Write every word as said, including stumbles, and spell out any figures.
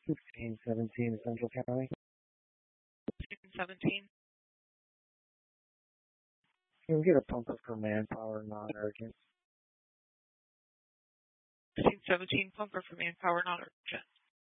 sixteen seventeen Central County. sixteen seventeen. Can we get a pumper for manpower, non-urgent? sixteen seventeen, pumper for manpower, not urgent.